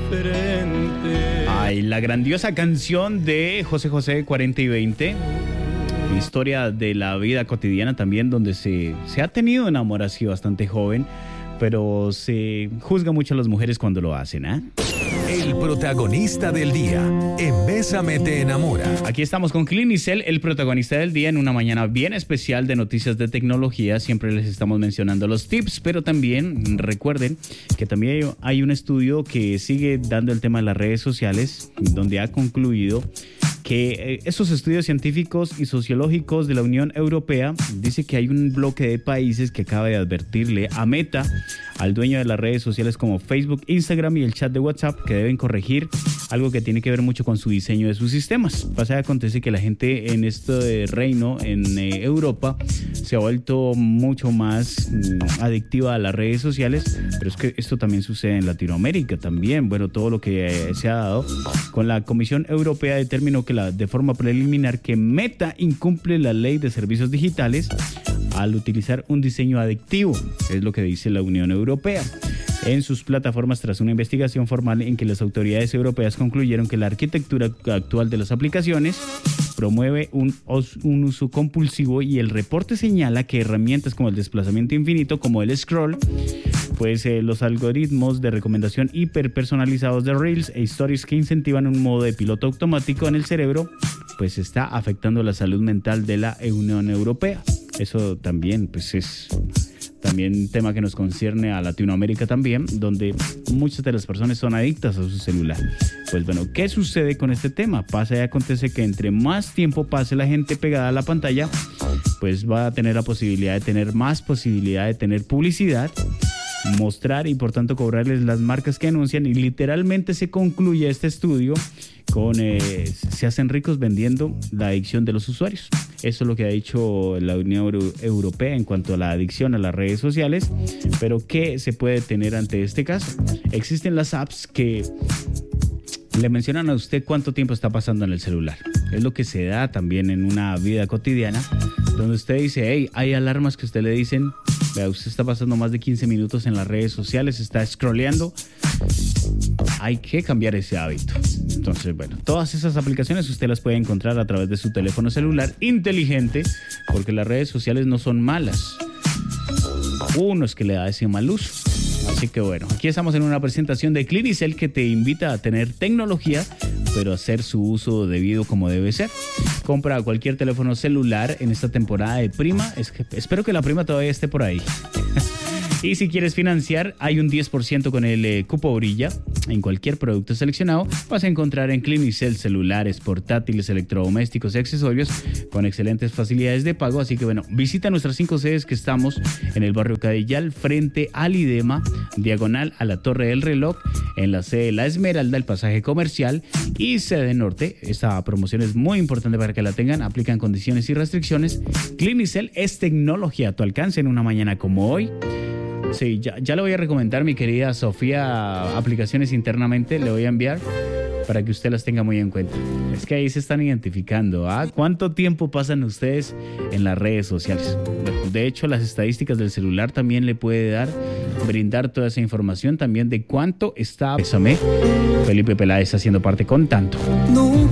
diferente. Ay, la grandiosa canción de José José 40 y 20. Historia de la vida cotidiana también, donde se ha tenido un amor así bastante joven, pero se juzga mucho a las mujeres cuando lo hacen, ¿eh? El protagonista del día en Bésame te enamora. Aquí estamos con Clinicel, el protagonista del día, en una mañana bien especial de noticias de tecnología. Siempre les estamos mencionando los tips, pero también recuerden que también hay un estudio que sigue dando el tema de las redes sociales, donde ha concluido que esos estudios científicos y sociológicos de la Unión Europea dice que hay un bloque de países que acaba de advertirle a Meta, al dueño de las redes sociales como Facebook, Instagram y el chat de WhatsApp, que deben corregir algo que tiene que ver mucho con su diseño de sus sistemas. Pasa y acontece que la gente en este reino, en Europa, se ha vuelto mucho más adictiva a las redes sociales, pero es que esto también sucede en Latinoamérica también. Bueno, todo lo que se ha dado con la Comisión Europea determinó que de forma preliminar que Meta incumple la ley de servicios digitales al utilizar un diseño adictivo, es lo que dice la Unión Europea en sus plataformas, tras una investigación formal en que las autoridades europeas concluyeron que la arquitectura actual de las aplicaciones promueve un uso compulsivo, y el reporte señala que herramientas como el desplazamiento infinito, como el scroll, pues los algoritmos de recomendación hiperpersonalizados de Reels e Stories que incentivan un modo de piloto automático en el cerebro, pues está afectando la salud mental de la Unión Europea. Eso también pues es también un tema que nos concierne a Latinoamérica también, donde muchas de las personas son adictas a su celular. Pues bueno, ¿qué sucede con este tema? Pasa y acontece que entre más tiempo pase la gente pegada a la pantalla, pues va a tener la posibilidad de tener más posibilidad de tener publicidad, mostrar y por tanto cobrarles las marcas que anuncian, y literalmente se concluye este estudio con se hacen ricos vendiendo la adicción de los usuarios. Eso es lo que ha dicho la Unión Europea en cuanto a la adicción a las redes sociales. Pero ¿qué se puede tener ante este caso? Existen las apps que le mencionan a usted cuánto tiempo está pasando en el celular. Es lo que se da también en una vida cotidiana, donde usted dice, hey, hay alarmas que usted le dicen, vea, usted está pasando más de 15 minutos en las redes sociales, está scrolleando. Hay que cambiar ese hábito. Entonces, bueno, todas esas aplicaciones usted las puede encontrar a través de su teléfono celular inteligente, porque las redes sociales no son malas. Uno es que le da ese mal uso. Así que bueno, aquí estamos en una presentación de Clinicel que te invita a tener tecnología, pero hacer su uso debido como debe ser. Compra cualquier teléfono celular en esta temporada de prima. Espero que la prima todavía esté por ahí. Y si quieres financiar, hay un 10% con el cupo Brilla en cualquier producto seleccionado. Vas a encontrar en Clinicel celulares, portátiles, electrodomésticos y accesorios con excelentes facilidades de pago. Así que bueno, visita nuestras 5 sedes que estamos en el barrio Cadillal, frente al IDEMA, diagonal a la Torre del Reloj, en la sede La Esmeralda, el pasaje comercial, y sede norte. Esta promoción es muy importante para que la tengan. Aplican condiciones y restricciones. Clinicel es tecnología a tu alcance en una mañana como hoy. Sí, ya le voy a recomendar, mi querida Sofía, aplicaciones internamente, le voy a enviar para que usted las tenga muy en cuenta. Es que ahí se están identificando, ¿ah? ¿Cuánto tiempo pasan ustedes en las redes sociales? De hecho, las estadísticas del celular también le puede brindar toda esa información también de cuánto está. Bésame, Felipe Peláez haciendo parte con tanto.